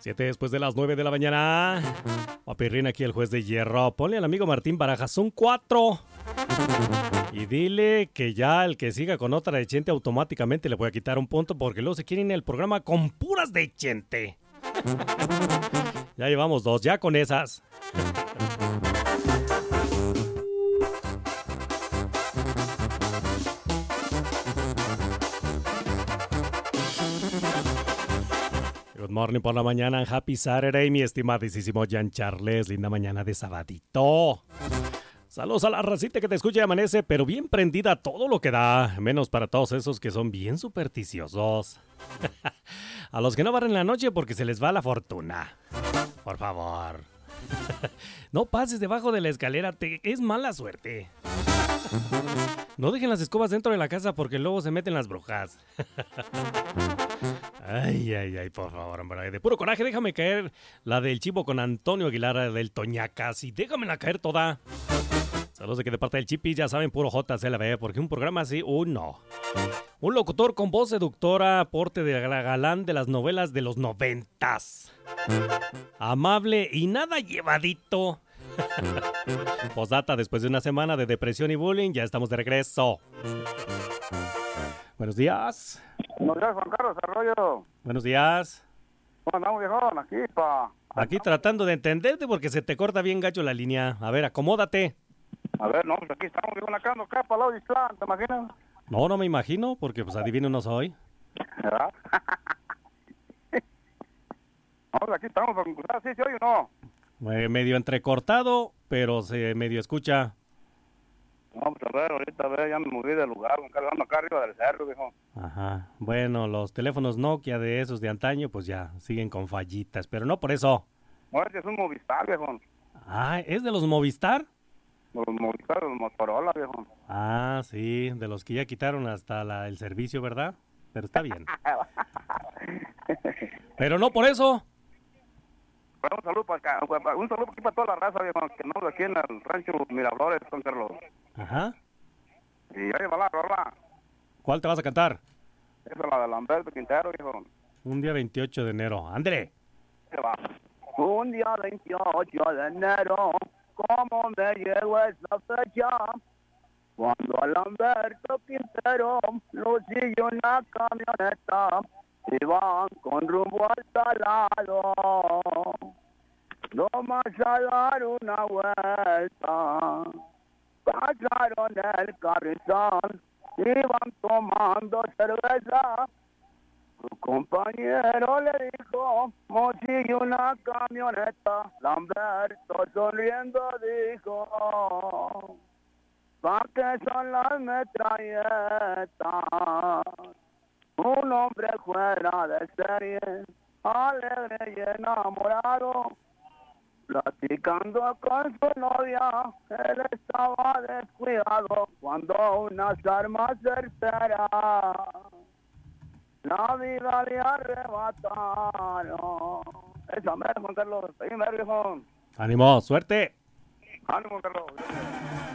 7 después de las 9 de la mañana. Papirrín, aquí el juez de hierro. Ponle al amigo Martín Barajas, son 4. Y dile que ya el que siga con otra de Chente automáticamente le voy a quitar un punto porque luego se quiere ir en el programa con puras de Chente. Ya llevamos 2, ya con esas. Good morning por la mañana, happy Saturday, mi estimadísimo Jan Charles, linda mañana de sabadito. Saludos a la racita que te escucha y amanece, pero bien prendida todo lo que da, menos para todos esos que son bien supersticiosos. A los que no barren la noche porque se les va la fortuna. Por favor. No pases debajo de la escalera, es mala suerte. No dejen las escobas dentro de la casa porque luego se meten las brujas. Ay, por favor, hombre. De puro coraje, déjame caer la del chivo con Antonio Aguilar del Toñacas y déjamela caer toda. Saludos de que de parte del Chipi, ya saben, puro JCLB, porque un programa así, no. Un locutor con voz seductora, aporte de galán de las novelas de los 90s. Amable y nada llevadito. Postdata, después de una semana de depresión y bullying, ya estamos de regreso. Buenos días. Buenos días, Juan Carlos Arroyo. Buenos días. ¿Cómo andamos, viejón? Aquí tratando de entenderte porque se te corta bien gacho la línea. A ver, acomódate. A ver, no, pues aquí estamos, viejón, acá para el lado de Islán, ¿te imaginas? No me imagino, porque pues adivino no soy. ¿Verdad? No, aquí estamos, ¿sí se oye o no? Medio entrecortado, pero se medio escucha. No, pues a ver, ahorita ya me moví del lugar, ando acá arriba del cerro, viejo. Ajá, bueno, los teléfonos Nokia de esos de antaño, pues ya siguen con fallitas, pero no por eso. No, es un Movistar, viejo. Ah, ¿es de los Movistar? Los Movistar, los Motorola, viejo. Ah, sí, de los que ya quitaron hasta el servicio, ¿verdad? Pero está bien. Pero no por eso. Bueno, un saludo aquí para toda la raza, viejo, que no aquí en el rancho Miraflores, Juan Carlos. Ajá. Y ahí va la rola. ¿Cuál te vas a cantar? Esa es la de Lamberto Quintero, viejo. Un día 28 de enero. ¡Ándale! Se va. Un día 28 de enero, ¿cómo me llegó esa fecha? Cuando a Lamberto Quintero lo siguió una camioneta, iban con rumbo al salado, nomás a dar una vuelta, pasaron el carrizal, iban tomando cerveza. Su compañero le dijo, sigue una camioneta. Lamberto sonriendo dijo, ¿pa' qué son las metralletas? Un hombre fuera de serie, alegre y enamorado, platicando con su novia, él estaba descuidado cuando unas armas certeras la vida le arrebataron. Esa mera, Juan Carlos. Ahí, mero, viejo. ¡Ánimo! ¡Suerte! ¡Ánimo, Juan Carlos!